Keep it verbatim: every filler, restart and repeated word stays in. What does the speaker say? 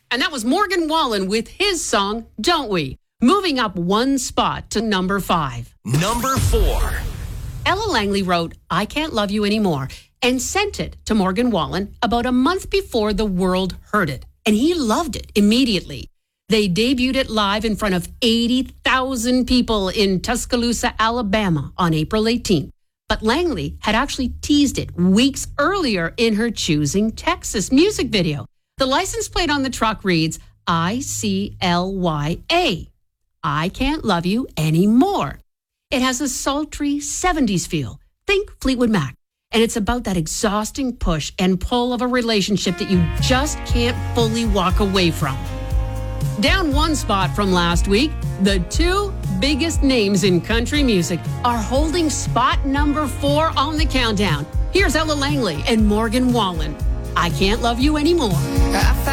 And that was Morgan Wallen with his song, Don't We? Moving up one spot to number five. Number four. Ella Langley wrote, I Can't Love You Anymore, and sent it to Morgan Wallen about a month before the world heard it. And he loved it immediately. They debuted it live in front of eighty thousand people in Tuscaloosa, Alabama on April eighteenth. But Langley had actually teased it weeks earlier in her Choosing Texas music video. The license plate on the truck reads I C L Y A. I Can't Love You Anymore. It has a sultry seventies feel. Think Fleetwood Mac. And it's about that exhausting push and pull of a relationship that you just can't fully walk away from. Down one spot from last week, the two biggest names in country music are holding spot number four on the countdown. Here's Ella Langley and Morgan Wallen. I Can't Love You Anymore.